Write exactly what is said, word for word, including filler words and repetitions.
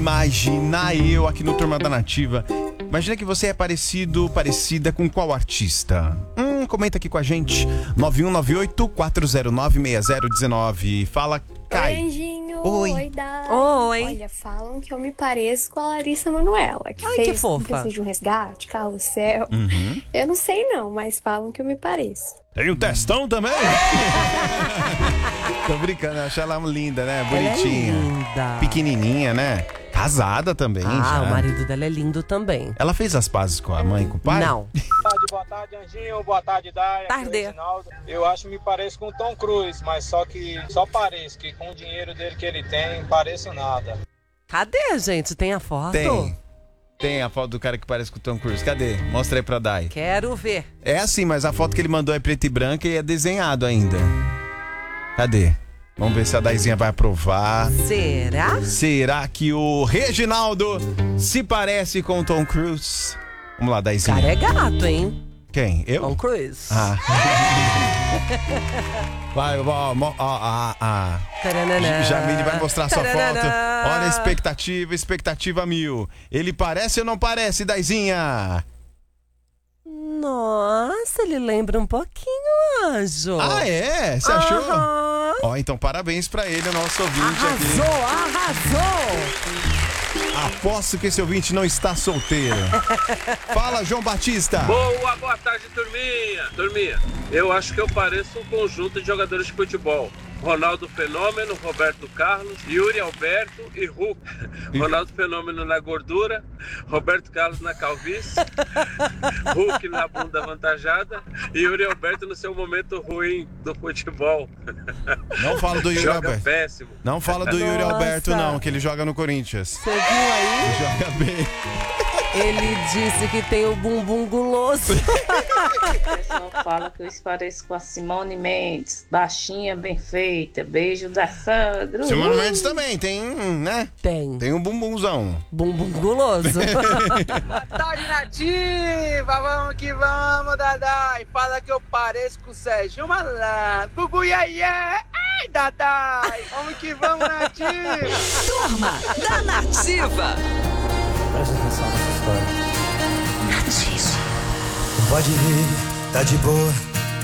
Imagina eu aqui no Turma da Nativa. Imagina que você é parecido, parecida com qual artista? Hum, comenta aqui com a gente. nove um nove oito, quatro zero nove, seis zero um nove. Fala, Kai. Oi, Anjinho. Oi. Oi, Dai. Oi. Olha, falam que eu me pareço com a Larissa Manoela, que Ai, fez que fofa. de um resgate, carrossel. Uhum. Eu não sei não, mas falam que eu me pareço. Tem um testão também? Tô brincando, eu acho ela linda, né? Bonitinha. Ela é linda. Pequenininha, né? Casada também, Ah, já. o marido dela é lindo também. Ela fez as pazes com a mãe e com o pai? Não. Boa tarde, boa tarde, Anjinho. Boa tarde, Dai. Aqui é o Tarde. Reginaldo. Eu acho que me pareço com o Tom Cruise, mas só que só pareço, que com o dinheiro dele que ele tem, pareço nada. Cadê, gente? Tem a foto? Tem. Tem a foto do cara que parece com o Tom Cruise. Cadê? Mostra aí pra Dai. Quero ver. É assim, mas a foto que ele mandou é preta e branca e é desenhado ainda. Cadê? Vamos ver se a Daizinha vai aprovar. Será? Será que o Reginaldo se parece com o Tom Cruise? Vamos lá, O Daizinha. cara é gato, hein? Quem? Eu? Tom Cruise. Ah. Vai, ó, ó, ó, ó, ó. Taranana. Jamile vai mostrar sua Taranana. foto. Olha a expectativa, expectativa mil. Ele parece ou não parece, Daizinha? Nossa, ele lembra um pouquinho, anjo. Ah, é? Você achou? Aham. Ó, então parabéns pra ele, o nosso ouvinte aqui. Arrasou, arrasou. Aposto que esse ouvinte não está solteiro. Fala, João Batista. Boa, boa tarde, turminha. Turminha, eu acho que eu pareço um conjunto de jogadores de futebol. Ronaldo Fenômeno, Roberto Carlos, Yuri Alberto e Hulk. Ronaldo Fenômeno na gordura, Roberto Carlos na calvície, Hulk na bunda avantajada e Yuri Alberto no seu momento ruim do futebol. Não fala do Yuri Joga Alberto. péssimo. Não fala do Yuri Nossa. Alberto, não, que ele joga no Corinthians. Você viu aí? Ele joga bem. Ele disse que tem o bumbum guloso. O pessoal fala que eu pareço com a Simone Mendes. Baixinha, bem feita. Beijo da Sandro. Simone Mendes também tem, né? Tem. Tem um bumbumzão. Bumbum guloso. Boa tarde, Nativa. Vamos que vamos, Dadai. Fala que eu pareço com o Sérgio Malandro. Bubu iê, ai, Dadai. Vamos que vamos, Nativa. Turma da Nativa. Presta atenção nessa história. Nativa. Pode vir, tá de boa.